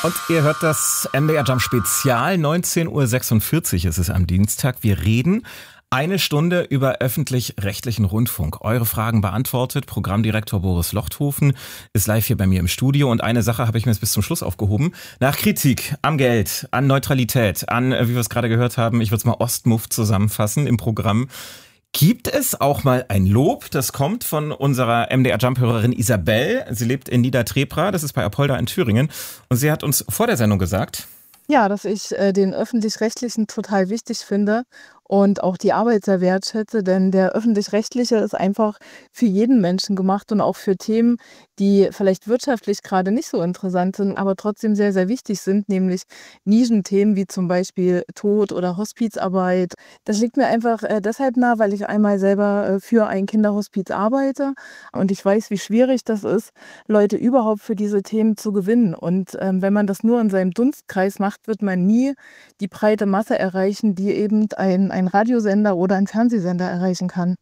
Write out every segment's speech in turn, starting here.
Und ihr hört das MDR Jump Spezial, 19.46 Uhr ist es am Dienstag. Wir reden eine Stunde über öffentlich-rechtlichen Rundfunk. Eure Fragen beantwortet. Programmdirektor Boris Lochthofen ist live hier bei mir im Studio. Und eine Sache habe ich mir jetzt bis zum Schluss aufgehoben. Nach Kritik am Geld, an Neutralität, an, wie wir es gerade gehört haben, ich würde es mal Ostmuff zusammenfassen im Programm. Gibt es auch mal ein Lob? Das kommt von unserer MDR-Jump-Hörerin Isabel. Sie lebt in Niedertrepra, das ist bei Apolda in Thüringen. Und sie hat uns vor der Sendung gesagt: Ja, dass ich den Öffentlich-Rechtlichen total wichtig finde und auch die Arbeit sehr wertschätze, denn der Öffentlich-Rechtliche ist einfach für jeden Menschen gemacht und auch für Themen, die vielleicht wirtschaftlich gerade nicht so interessant sind, aber trotzdem sehr, sehr wichtig sind, nämlich Nischenthemen wie zum Beispiel Tod oder Hospizarbeit. Das liegt mir einfach deshalb nah, weil ich einmal selber für ein Kinderhospiz arbeite und ich weiß, wie schwierig das ist, Leute überhaupt für diese Themen zu gewinnen. Und wenn man das nur in seinem Dunstkreis macht, wird man nie die breite Masse erreichen, die eben ein Radiosender oder ein Fernsehsender erreichen kann.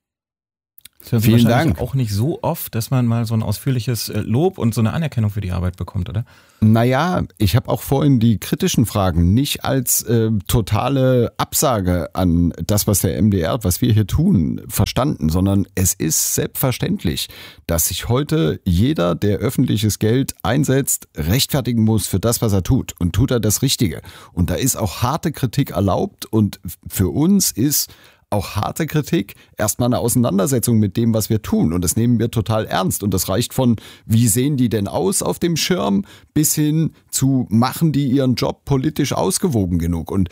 Vielen Dank. Auch nicht so oft, dass man mal so ein ausführliches Lob und so eine Anerkennung für die Arbeit bekommt, oder? Naja, ich habe auch vorhin die kritischen Fragen nicht als totale Absage an das, was der MDR, was wir hier tun, verstanden, sondern es ist selbstverständlich, dass sich heute jeder, der öffentliches Geld einsetzt, rechtfertigen muss für das, was er tut. Und tut er das Richtige. Und da ist auch harte Kritik erlaubt. Und für uns ist auch harte Kritik erstmal eine Auseinandersetzung mit dem, was wir tun. Und das nehmen wir total ernst. Und das reicht von, wie sehen die denn aus auf dem Schirm, bis hin zu, machen die ihren Job politisch ausgewogen genug? Und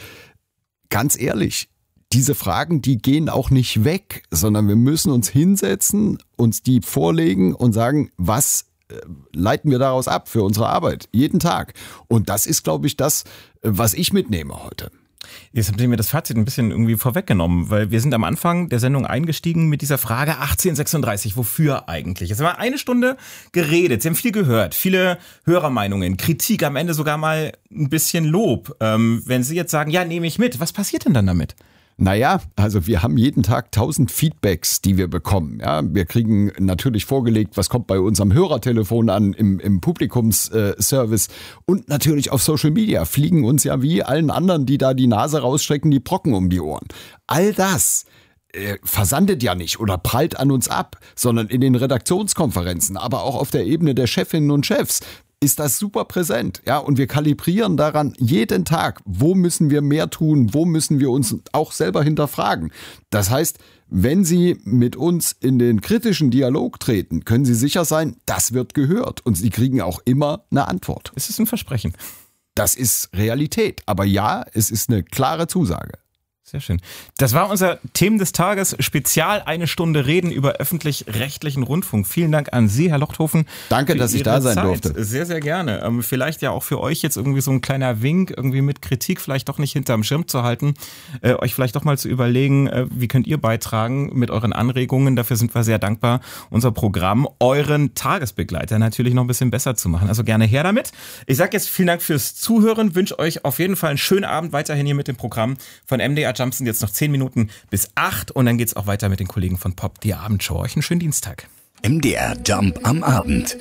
ganz ehrlich, diese Fragen, die gehen auch nicht weg, sondern wir müssen uns hinsetzen, uns die vorlegen und sagen, was leiten wir daraus ab für unsere Arbeit? Jeden Tag. Und das ist, glaube ich, das, was ich mitnehme heute. Jetzt habt ihr mir das Fazit ein bisschen irgendwie vorweggenommen, weil wir sind am Anfang der Sendung eingestiegen mit dieser Frage 1836, wofür eigentlich? Jetzt haben wir eine Stunde geredet, Sie haben viel gehört, viele Hörermeinungen, Kritik, am Ende sogar mal ein bisschen Lob. Wenn Sie jetzt sagen, ja, nehme ich mit, was passiert denn dann damit? Naja, also wir haben jeden Tag 1000 Feedbacks, die wir bekommen. Ja, wir kriegen natürlich vorgelegt, was kommt bei unserem Hörertelefon an, im Publikumsservice und natürlich auf Social Media fliegen uns ja wie allen anderen, die da die Nase rausstrecken, die Brocken um die Ohren. All das versandet ja nicht oder prallt an uns ab, sondern in den Redaktionskonferenzen, aber auch auf der Ebene der Chefinnen und Chefs ist das super präsent. Ja, und wir kalibrieren daran jeden Tag, wo müssen wir mehr tun, wo müssen wir uns auch selber hinterfragen. Das heißt, wenn Sie mit uns in den kritischen Dialog treten, können Sie sicher sein, das wird gehört und Sie kriegen auch immer eine Antwort. Es ist ein Versprechen. Das ist Realität. Aber ja, es ist eine klare Zusage. Sehr schön. Das war unser Themen des Tages. Spezial eine Stunde reden über öffentlich-rechtlichen Rundfunk. Vielen Dank an Sie, Herr Lochthofen. Danke, dass ich da sein durfte. Sehr, sehr gerne. Vielleicht ja auch für euch jetzt irgendwie so ein kleiner Wink, irgendwie mit Kritik vielleicht doch nicht hinterm Schirm zu halten, euch vielleicht doch mal zu überlegen, wie könnt ihr beitragen mit euren Anregungen. Dafür sind wir sehr dankbar, unser Programm, euren Tagesbegleiter natürlich noch ein bisschen besser zu machen. Also gerne her damit. Ich sage jetzt vielen Dank fürs Zuhören, wünsche euch auf jeden Fall einen schönen Abend weiterhin hier mit dem Programm von MDR Jump. Sind jetzt noch 10 Minuten bis 8 und dann geht's auch weiter mit den Kollegen von Pop, die Abendshow. Euch einen schönen Dienstag. MDR Jump am Abend.